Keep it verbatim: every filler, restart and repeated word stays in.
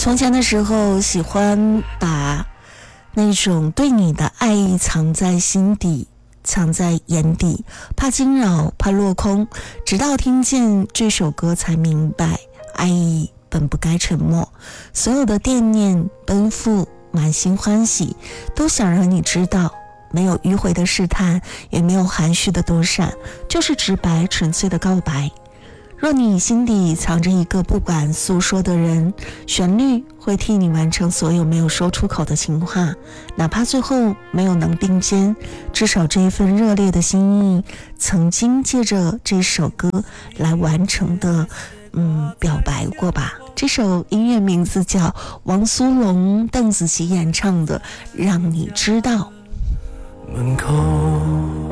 从前的时候喜欢把那种对你的爱意藏在心底，藏在眼底，怕惊扰，怕落空，直到听见这首歌才明白，爱意本不该沉默，所有的惦念奔赴，满心欢喜，都想让你知道，没有迂回的试探，也没有含蓄的躲闪，就是直白纯粹的告白。若你心底藏着一个不敢诉说的人，旋律会替你完成所有没有说出口的情话，哪怕最后没有能并肩，至少这一份热烈的心意曾经借着这首歌来完成的嗯，表白过吧。这首音乐名字叫王苏泷、邓紫棋演唱的《让你知道》。 门口